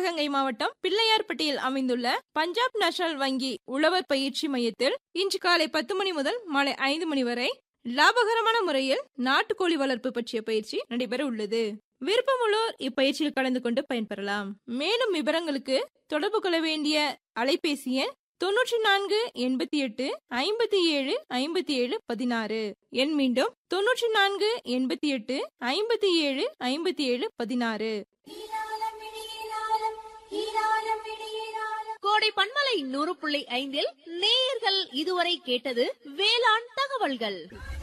சிவகங்கை மாவட்டம் பிள்ளையார்பட்டியில் அமைந்துள்ள பஞ்சாப் நேஷனல் வங்கி உழவர் பயிற்சி மையத்தில் இன்று காலை 10 மணி முதல் மாலை 5 மணி வரை லாபகரமான முறையில் நாட்டுக்கோழி வளர்ப்பு பற்றிய பயிற்சி நடைபெற உள்ளது. விருப்பமுள்ளோர் இப்பயிற்சியில் கலந்து கொண்டு பயன்பெறலாம். மேலும் விவரங்களுக்கு தொடர்பு கொள்ள வேண்டிய அலைபேசி எண் 94 88 57 57 16. எண் மீண்டும் 94 88 57 57 16. கோடை பண்பலை 100.5 நேயர்கள் இதுவரை கேட்டது வேளாண் தகவல்கள்.